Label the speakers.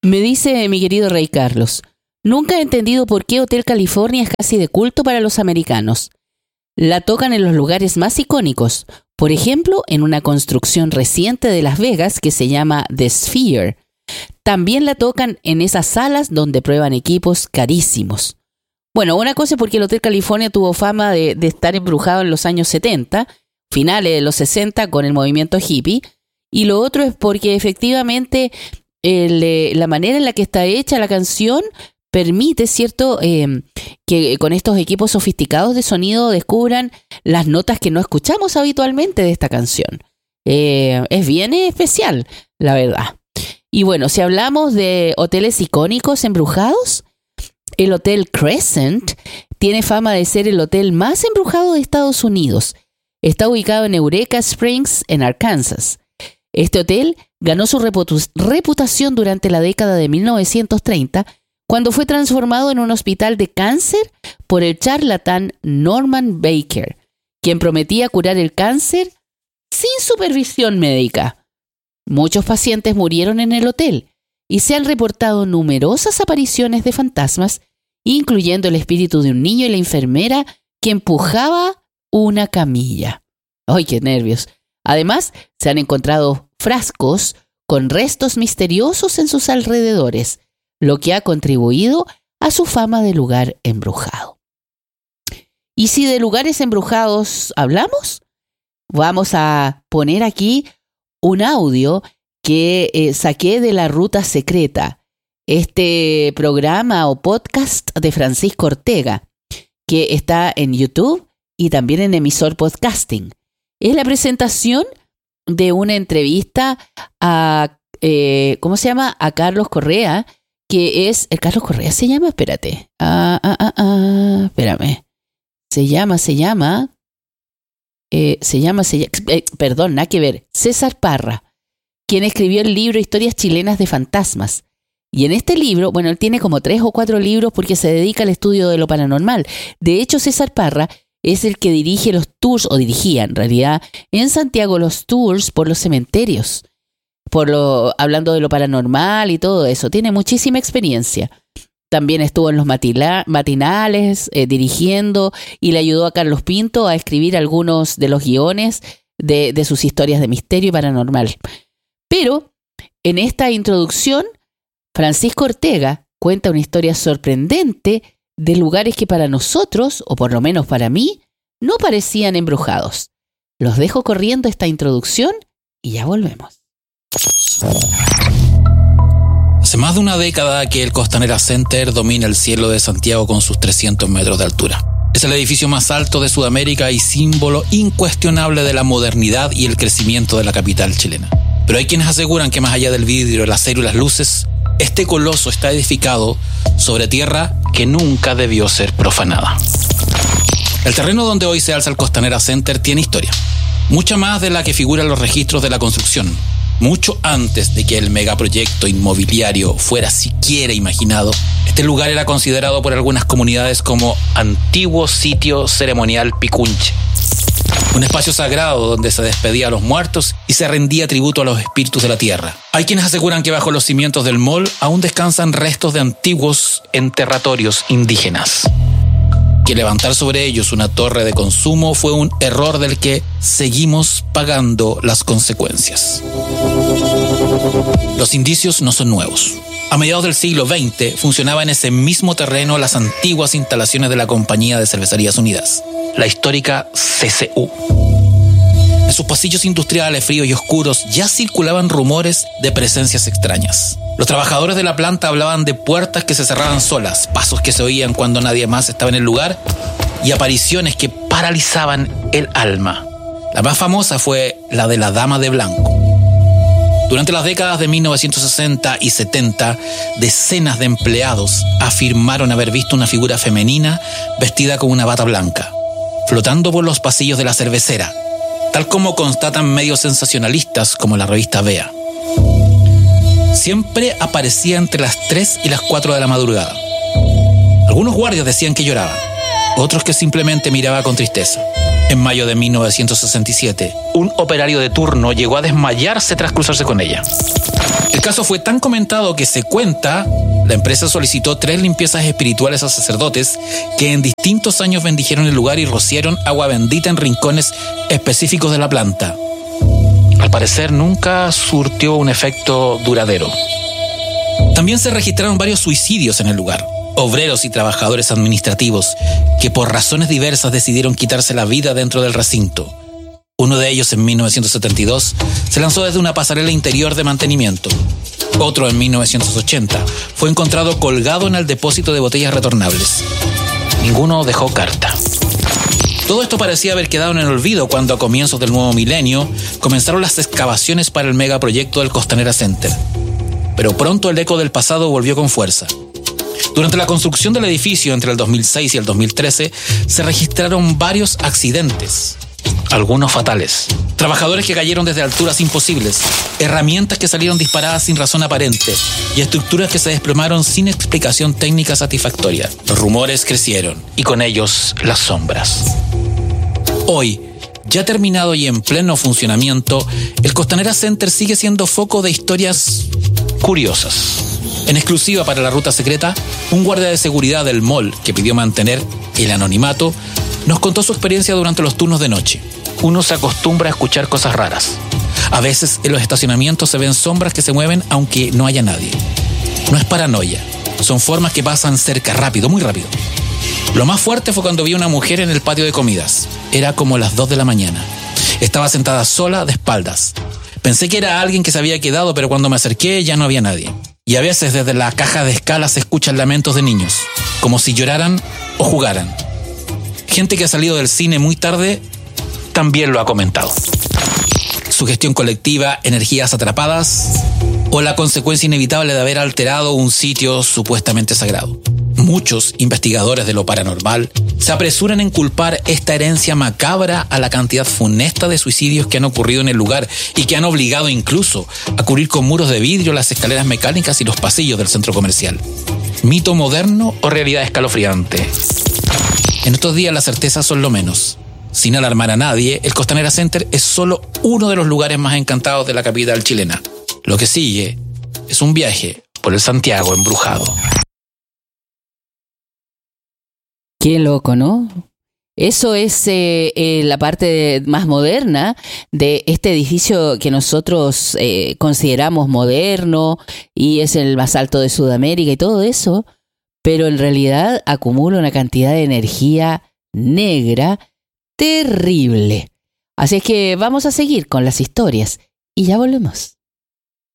Speaker 1: Me dice mi querido Rey Carlos, nunca he entendido por qué Hotel California es casi de culto para los americanos. La tocan en los lugares más icónicos, por ejemplo, en una construcción reciente de Las Vegas que se llama The Sphere. También la tocan en esas salas donde prueban equipos carísimos. Bueno, una cosa es porque el Hotel California tuvo fama de estar embrujado en los años 70, finales de los 60 con el movimiento hippie, y lo otro es porque efectivamente la manera en la que está hecha la canción permite, ¿cierto?, que con estos equipos sofisticados de sonido descubran las notas que no escuchamos habitualmente de esta canción. Es bien especial, la verdad. Y bueno, si hablamos de hoteles icónicos embrujados, el Hotel Crescent tiene fama de ser el hotel más embrujado de Estados Unidos. Está ubicado en Eureka Springs, en Arkansas. Este hotel ganó su reputación durante la década de 1930, cuando fue transformado en un hospital de cáncer por el charlatán Norman Baker, quien prometía curar el cáncer sin supervisión médica. Muchos pacientes murieron en el hotel y se han reportado numerosas apariciones de fantasmas, incluyendo el espíritu de un niño y la enfermera que empujaba una camilla. ¡Ay, qué nervios! Además, se han encontrado frascos con restos misteriosos en sus alrededores, lo que ha contribuido a su fama de lugar embrujado. Y si de lugares embrujados hablamos, vamos a poner aquí un audio que saqué de La Ruta Secreta, este programa o podcast de Francisco Ortega, que está en YouTube y también en Emisor Podcasting. Es la presentación de una entrevista a, ¿cómo se llama? A Carlos Correa, que es... ¿Carlos Correa se llama? Espérate. Espérame. Perdón, nada que ver. César Parra, quien escribió el libro Historias Chilenas de Fantasmas. Y en este libro, bueno, él tiene como 3 o 4 libros porque se dedica al estudio de lo paranormal. De hecho, César Parra es el que dirige los tours, o dirigía en realidad, en Santiago los tours por los cementerios, hablando de lo paranormal y todo eso. Tiene muchísima experiencia. También estuvo en los matinales dirigiendo y le ayudó a Carlos Pinto a escribir algunos de los guiones de sus historias de misterio y paranormal. Pero en esta introducción, Francisco Ortega cuenta una historia sorprendente de lugares que para nosotros, o por lo menos para mí, no parecían embrujados. Los dejo corriendo esta introducción y ya volvemos.
Speaker 2: Hace más de una década que el Costanera Center domina el cielo de Santiago con sus 300 metros de altura. Es el edificio más alto de Sudamérica y símbolo incuestionable de la modernidad y el crecimiento de la capital chilena. Pero hay quienes aseguran que más allá del vidrio, el acero y las luces, este coloso está edificado sobre tierra que nunca debió ser profanada. El terreno donde hoy se alza el Costanera Center tiene historia, mucha más de la que figura en los registros de la construcción. Mucho antes de que el megaproyecto inmobiliario fuera siquiera imaginado, este lugar era considerado por algunas comunidades como antiguo sitio ceremonial Picunche. Un espacio sagrado donde se despedía a los muertos y se rendía tributo a los espíritus de la tierra. Hay quienes aseguran que bajo los cimientos del mall aún descansan restos de antiguos enterratorios indígenas. Que levantar sobre ellos una torre de consumo fue un error del que seguimos pagando las consecuencias. Los indicios no son nuevos. A mediados del siglo XX funcionaba en ese mismo terreno las antiguas instalaciones de la Compañía de Cervecerías Unidas, la histórica CCU. En sus pasillos industriales fríos y oscuros ya circulaban rumores de presencias extrañas. Los trabajadores de la planta hablaban de puertas que se cerraban solas, pasos que se oían cuando nadie más estaba en el lugar y apariciones que paralizaban el alma. La más famosa fue la de la Dama de Blanco. Durante las décadas de 1960 y 70, decenas de empleados afirmaron haber visto una figura femenina vestida con una bata blanca, flotando por los pasillos de la cervecera, tal como constatan medios sensacionalistas como la revista Vea. Siempre aparecía entre las 3 y las 4 de la madrugada. Algunos guardias decían que lloraba, otros que simplemente miraba con tristeza. En mayo de 1967, un operario de turno llegó a desmayarse tras cruzarse con ella. El El caso fue tan comentado que se cuenta, la empresa solicitó 3 limpiezas espirituales a sacerdotes que en distintos años bendijeron el lugar y rociaron agua bendita en rincones específicos de la planta. Al parecer nunca surtió un efecto duradero. También se registraron varios suicidios en el lugar. Obreros y trabajadores administrativos que por razones diversas decidieron quitarse la vida dentro del recinto. Uno de ellos en 1972 se lanzó desde una pasarela interior de mantenimiento. Otro en 1980 fue encontrado colgado en el depósito de botellas retornables. Ninguno dejó carta. Todo esto parecía haber quedado en el olvido cuando a comienzos del nuevo milenio comenzaron las excavaciones para el megaproyecto del Costanera Center. Pero pronto el eco del pasado volvió con fuerza. Durante la construcción del edificio entre el 2006 y el 2013 se registraron varios accidentes, algunos fatales. Trabajadores que cayeron desde alturas imposibles, herramientas que salieron disparadas sin razón aparente y estructuras que se desplomaron sin explicación técnica satisfactoria. Los rumores crecieron y con ellos las sombras. Hoy, ya terminado y en pleno funcionamiento, el Costanera Center sigue siendo foco de historias curiosas. En exclusiva para la Ruta Secreta, un guardia de seguridad del mall que pidió mantener el anonimato nos contó su experiencia durante los turnos de noche. Uno se acostumbra a escuchar cosas raras. A veces en los estacionamientos se ven sombras que se mueven aunque no haya nadie. No es paranoia, son formas que pasan cerca rápido, muy rápido. Lo más fuerte fue cuando vi a una mujer en el patio de comidas. Era como las 2 de la mañana. Estaba sentada sola de espaldas. Pensé que era alguien que se había quedado, pero cuando me acerqué ya no había nadie. Y a veces desde la caja de escala se escuchan lamentos de niños, como si lloraran o jugaran. Gente que ha salido del cine muy tarde también lo ha comentado. Sugestión colectiva, energías atrapadas o la consecuencia inevitable de haber alterado un sitio supuestamente sagrado. Muchos investigadores de lo paranormal se apresuran en culpar esta herencia macabra a la cantidad funesta de suicidios que han ocurrido en el lugar y que han obligado incluso a cubrir con muros de vidrio las escaleras mecánicas y los pasillos del centro comercial. ¿Mito moderno o realidad escalofriante? En estos días las certezas son lo menos. Sin alarmar a nadie, el Costanera Center es solo uno de los lugares más encantados de la capital chilena. Lo que sigue es un viaje por el Santiago embrujado.
Speaker 1: Qué loco, ¿no? Eso es la parte más moderna de este edificio que nosotros consideramos moderno y es el más alto de Sudamérica y todo eso, pero en realidad acumula una cantidad de energía negra terrible. Así es que vamos a seguir con las historias y ya volvemos.